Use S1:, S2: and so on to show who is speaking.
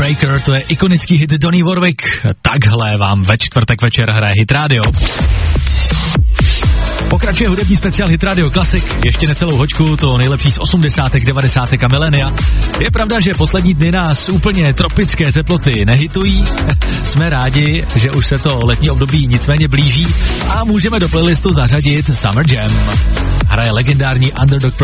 S1: Breaker, to je ikonický hit Donny Warwick. Takhle vám ve čtvrtek večer hraje Hit Radio. Pokračuje hudební speciál Hit Radio Classic, ještě necelou hoďku, to nejlepší z 80., 90. a milénia. Je pravda, že poslední dny nás úplně tropické teploty nehitují. Jsme rádi, že už se to letní období nicméně blíží a můžeme do playlistu zařadit Summer Jam. Hraje legendární Underdog